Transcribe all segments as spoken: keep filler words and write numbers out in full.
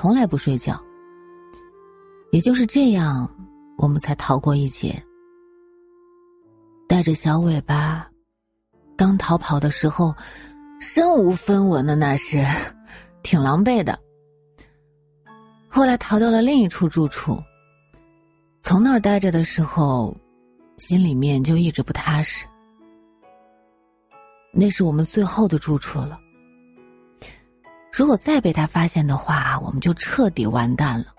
从来不睡觉。也就是这样，我们才逃过一劫。带着小尾巴，刚逃跑的时候，身无分文的那是，挺狼狈的。后来逃到了另一处住处，从那儿待着的时候，心里面就一直不踏实。那是我们最后的住处了。如果再被他发现的话，我们就彻底完蛋了。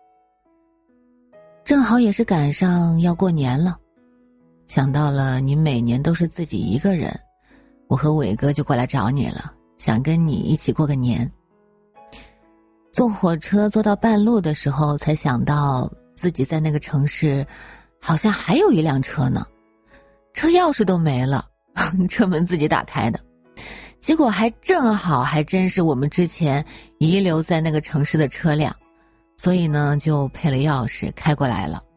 正好也是赶上要过年了，想到了你每年都是自己一个人，我和伟哥就过来找你了，想跟你一起过个年。坐火车坐到半路的时候，才想到自己在那个城市好像还有一辆车呢，车钥匙都没了，车门自己打开的，结果还正好还真是我们之前遗留在那个城市的车辆，所以呢就配了钥匙开过来了。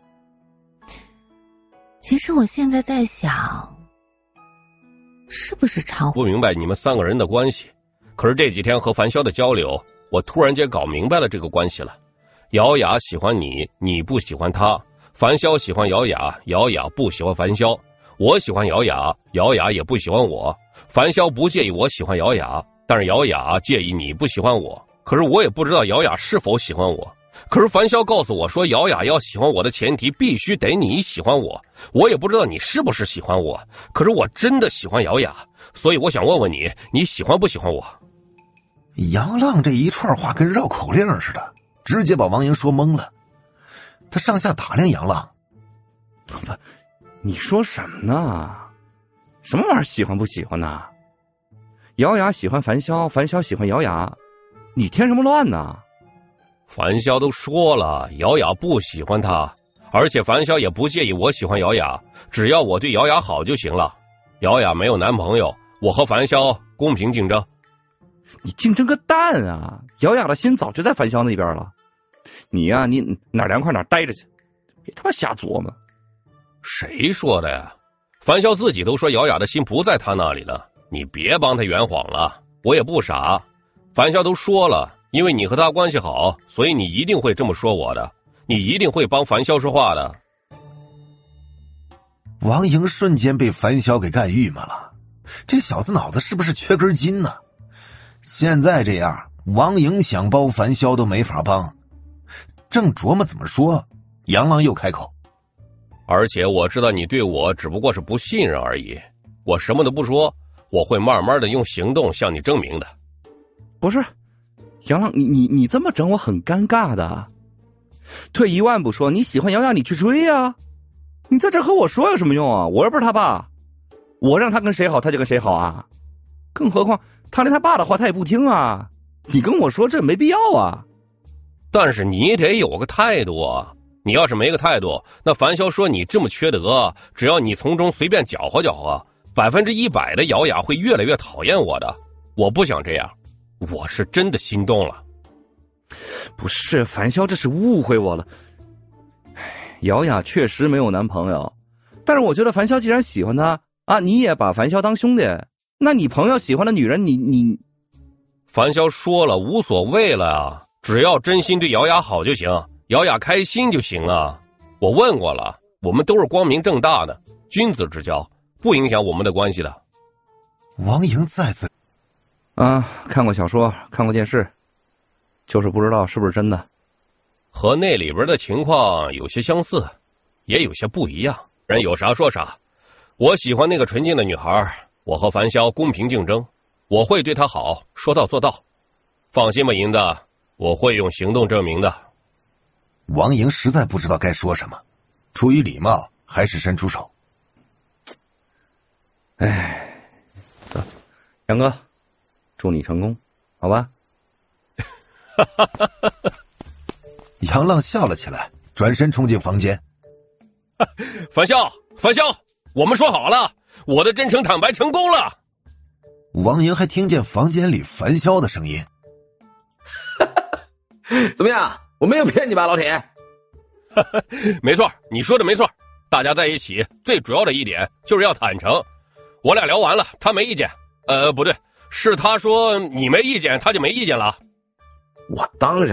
其实我现在在想，是不是常不明白你们三个人的关系，可是这几天和樊潇的交流，我突然间搞明白了这个关系了。姚雅喜欢你，你不喜欢她；樊潇喜欢姚雅，姚雅不喜欢樊潇；我喜欢姚雅，姚雅也不喜欢我。樊潇不介意我喜欢姚雅，但是姚雅介意你不喜欢我。可是我也不知道姚雅是否喜欢我。可是樊潇告诉我说，姚雅要喜欢我的前提必须得你喜欢我。我也不知道你是不是喜欢我，可是我真的喜欢姚雅，所以我想问问你，你喜欢不喜欢我？ 杨浪这一串话跟绕口令似的，直接把王莹说懵了。他上下打量杨浪。 不，你说什么呢？什么玩意儿喜欢不喜欢呢？姚雅喜欢樊潇，樊潇喜欢姚雅，你添什么乱呢？ 樊潇都说了，姚雅不喜欢他，而且樊潇也不介意我喜欢姚雅，只要我对姚雅好就行了。姚雅没有男朋友，我和樊潇公平竞争。 你竞争个蛋啊！姚雅的心早就在樊潇那边了。你呀、啊，你哪凉快哪待着去，别他妈瞎琢磨。 谁说的呀？樊潇自己都说姚雅的心不在他那里了，你别帮他圆谎了。我也不傻，樊潇都说了，因为你和他关系好，所以你一定会这么说我的，你一定会帮樊潇说话的。 王莹瞬间被樊潇给干郁闷了，这小子脑子是不是缺根筋呢？现在这样，王莹想帮樊潇都没法帮。正琢磨怎么说，杨浪又开口： 而且我知道你对我只不过是不信任而已，我什么都不说，我会慢慢的用行动向你证明的。 不是，杨浪，你你你这么整我很尴尬的。退一万步说，你喜欢姚雅你去追呀、啊，你在这和我说有什么用啊？我又不是他爸，我让他跟谁好他就跟谁好啊。更何况他连他爸的话他也不听啊，你跟我说这没必要啊。 但是你得有个态度啊，你要是没个态度，那樊潇说你这么缺德，只要你从中随便搅和搅和，百分之一百的姚雅会越来越讨厌我的。我不想这样，我是真的心动了。 不是，樊潇这是误会我了。姚雅确实没有男朋友，但是我觉得樊潇既然喜欢他啊，你也把樊潇当兄弟，那你朋友喜欢的女人，你你， 樊潇说了无所谓了啊，只要真心对姚雅好就行，姚雅开心就行啊。我问过了，我们都是光明正大的君子之交，不影响我们的关系的。 王莹再次啊，看过小说，看过电视，就是不知道是不是真的。 和那里边的情况有些相似，也有些不一样。人有啥说啥。我喜欢那个纯净的女孩，我和樊潇公平竞争，我会对她好，说到做到。放心吧，莹的，我会用行动证明的。 王莹实在不知道该说什么，出于礼貌，还是伸出手。 哎，走，杨哥，祝你成功，好吧？ 杨浪笑了起来，转身冲进房间。 樊潇，樊潇，我们说好了，我的真诚坦白成功了。 王莹还听见房间里樊潇的声音。 怎么样？我没有骗你吧，老铁？ 没错，你说的没错。大家在一起最主要的一点就是要坦诚。我俩聊完了，他没意见。呃，不对，是他说你没意见，他就没意见了。 我当然